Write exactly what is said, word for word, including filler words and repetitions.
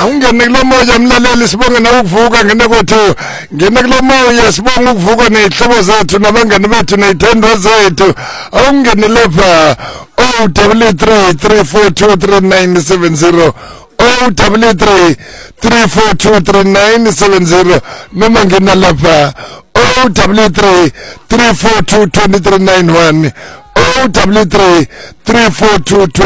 ungene kulo moya mlaleli sibonge na ukuvuka ngene kwethu ngene kulo moya sibonge ukuvuka nezihlobo zethu nabangani bethu nezithandwa zethu awungene lapha oh double three three four two three nine seven zero oh double three three four two three nine seven zero noma ngena lapha oh double three three four two two three nine one oh double three three four two two